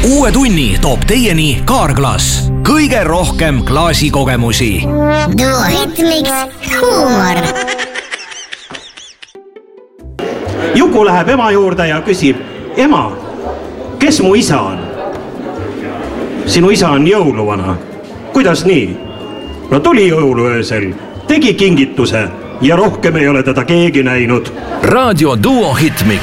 Uue tunni toob teieni Kaarglass. Kõige rohkem klaasikogemusi. Duo Hitmix huumor. Juku läheb ema juurde ja küsib: ema, kes mu isa on? Sinu isa on jõuluvana. Kuidas nii? No tuli jõuluöösel, tegi kingituse ja rohkem ei ole teda keegi näinud. Raadio Duo Hitmix.